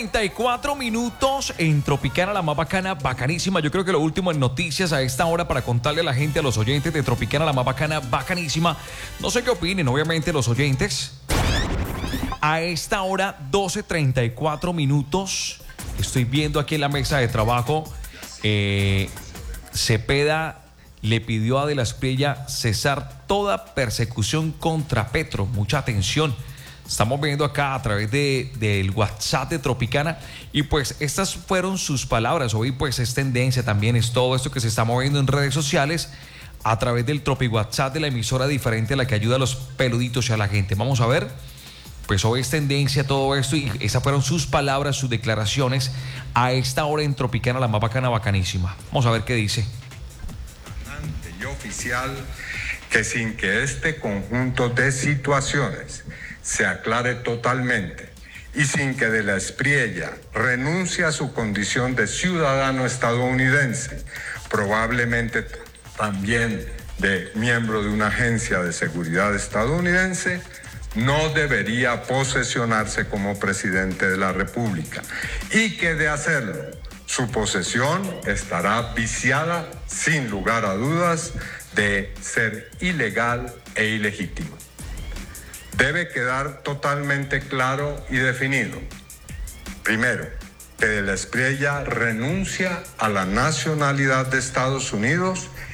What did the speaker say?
34 minutos en Tropicana, la más bacana, bacanísima. Yo creo que lo último en noticias a esta hora para contarle a la gente, a los oyentes de Tropicana, la más bacana, bacanísima. No sé qué opinen, obviamente, los oyentes. A esta hora, 12:34 minutos. Estoy viendo aquí en la mesa de trabajo. Cepeda le pidió a De la Espriella cesar toda persecución contra Petro. Mucha atención. Estamos viendo acá a través del WhatsApp de Tropicana y pues estas fueron sus palabras. Hoy pues es tendencia también, es todo esto que se está moviendo en redes sociales a través del Tropi WhatsApp de la emisora diferente a la que ayuda a los peluditos y a la gente. Vamos a ver, pues hoy es tendencia todo esto y esas fueron sus palabras, sus declaraciones a esta hora en Tropicana, la más bacana, bacanísima. Vamos a ver qué dice. Y oficial que sin que este conjunto de situaciones se aclare totalmente y sin que De la Espriella renuncie a su condición de ciudadano estadounidense, probablemente también de miembro de una agencia de seguridad estadounidense, no debería posesionarse como presidente de la República y que de hacerlo, su posesión estará viciada sin lugar a dudas de ser ilegal e ilegítima. Debe quedar totalmente claro y definido. Primero, que De la Espriella renuncia a la nacionalidad de Estados Unidos